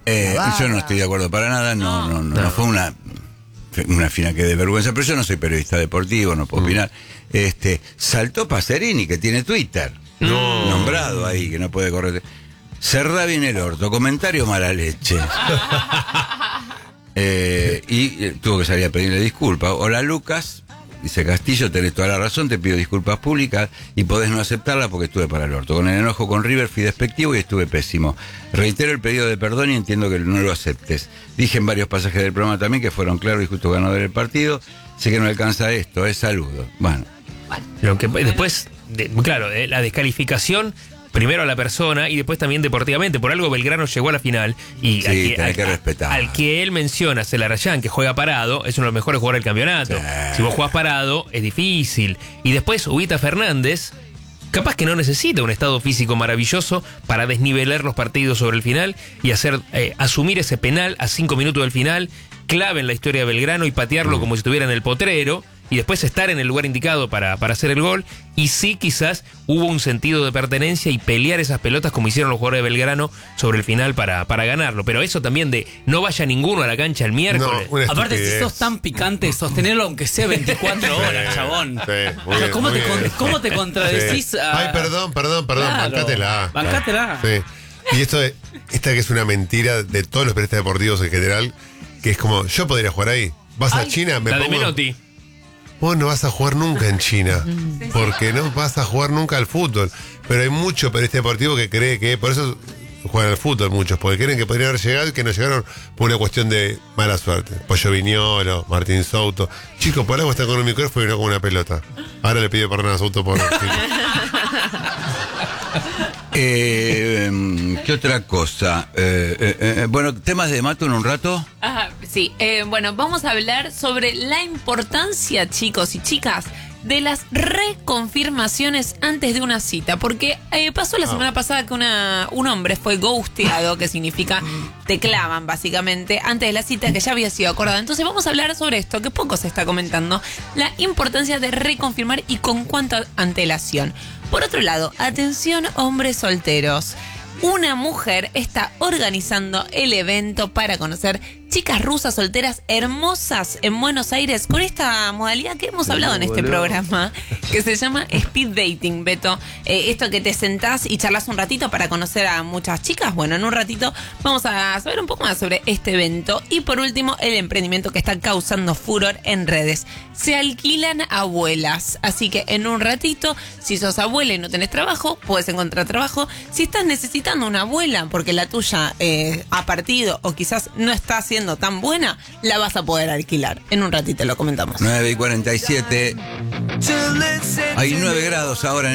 Yo no estoy de acuerdo para nada, no fue una final que de vergüenza, pero yo no soy periodista deportivo, no puedo opinar. Saltó Pacerini, que tiene Twitter, nombrado ahí, que no puede correr. Cerrá bien el orto, comentario mala leche. Y tuvo que salir a pedirle disculpas. Hola Lucas, dice Castillo, tenés toda la razón, te pido disculpas públicas y podés no aceptarla porque estuve para el orto. Con el enojo con River fui despectivo y estuve pésimo. Reitero el pedido de perdón y entiendo que no lo aceptes. Dije en varios pasajes del programa también que fueron claros y justo ganador del partido. Sé que no alcanza esto, saludo. Bueno. Lo que después, claro, la descalificación primero a la persona y después también deportivamente. Por algo Belgrano llegó a la final y sí, tenés que respetar. Al que él menciona, Celarayán, que juega parado, es uno de los mejores jugadores del campeonato. Sí. Si vos jugás parado, es difícil. Y después Ubita Fernández, capaz que no necesita un estado físico maravilloso para desnivelar los partidos sobre el final y hacer asumir ese penal a 5 minutos del final, clave en la historia de Belgrano y patearlo como si estuviera en el potrero. Y después estar en el lugar indicado para hacer el gol. Y sí, quizás hubo un sentido de pertenencia y pelear esas pelotas como hicieron los jugadores de Belgrano sobre el final para ganarlo. Pero eso también de no vaya ninguno a la cancha el miércoles. No, aparte, si sos tan picante, sostenerlo aunque sea 24 horas, chabón. Sí, O sea, ¿cómo te contradecís? Sí. Ay, perdón, Claro, bancátela. Sí. Y esta que es una mentira de todos los periodistas deportivos en general, que es como, yo podría jugar ahí. Vas a China, me la pongo... de Menotti. Vos no vas a jugar nunca en China, porque no vas a jugar nunca al fútbol. Pero hay mucho periodista deportivo que cree que, por eso juegan al fútbol muchos, porque creen que podrían haber llegado y que no llegaron por una cuestión de mala suerte. Pollo Viñolo, Martín Souto. Chicos, por algo están con un micrófono y no con una pelota. Ahora le pido perdón a Souto por... ¿Qué otra cosa? Bueno, temas de Mato en un rato. Sí, bueno, vamos a hablar sobre la importancia, chicos y chicas, de las reconfirmaciones antes de una cita. Porque pasó la semana pasada que un hombre fue ghosteado, que significa te clavan básicamente, antes de la cita que ya había sido acordada. Entonces vamos a hablar sobre esto, que poco se está comentando, la importancia de reconfirmar y con cuánta antelación. Por otro lado, atención hombres solteros. Una mujer está organizando el evento para conocer chicas rusas solteras hermosas en Buenos Aires con esta modalidad que hemos hablado en este programa, que se llama speed dating, Beto. Esto que te sentás y charlas un ratito para conocer a muchas chicas. Bueno, en un ratito vamos a saber un poco más sobre este evento. Y por último, el emprendimiento que está causando furor en redes. Se alquilan abuelas. Así que en un ratito, si sos abuela y no tenés trabajo, puedes encontrar trabajo. Si estás necesitando una abuela porque la tuya ha partido o quizás no está siendo tan buena, la vas a poder alquilar. En un ratito lo comentamos. 9:47. Hay 9 grados ahora en